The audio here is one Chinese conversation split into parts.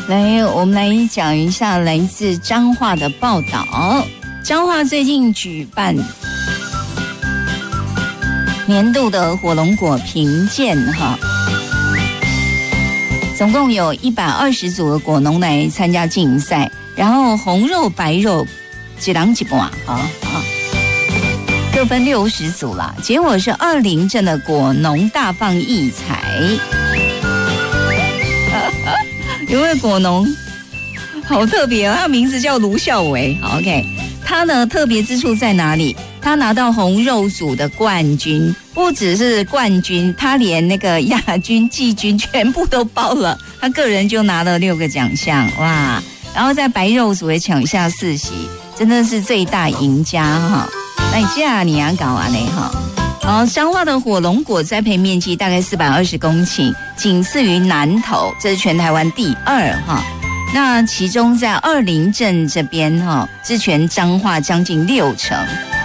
来，我们来讲一下来自彰化的报道。彰化最近举办年度的火龙果评鉴哈，总共有120组的果农来参加竞赛，然后红肉白肉一人一半各分60组啦。结果是20镇的果农大放异彩。有位果农好特别哦，他名字叫卢孝维。好 ，OK， 他呢特别之处在哪里？他拿到红肉组的冠军，不只是冠军，他连那个亚军、季军全部都包了。他个人就拿了6个奖项，哇！然后在白肉组也抢下4席，真的是最大赢家哈。那你这样你要搞完嘞哈？好，彰化的火龙果栽培面积大概420公顷，仅次于南投，这是全台湾第2哈。那其中在20镇这边哈，是全彰化将近60%。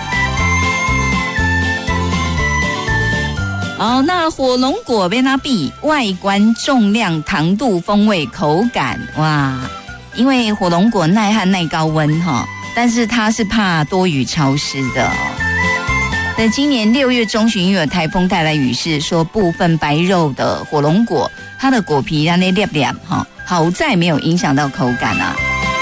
好，那火龙果被它比外观、重量、糖度、风味、口感，哇！因为火龙果耐旱、耐高温哈，但是它是怕多雨潮湿的哦。在今年6月中旬，因为有台风带来雨势，说部分白肉的火龙果，它的果皮让那裂哈，好在没有影响到口感啊。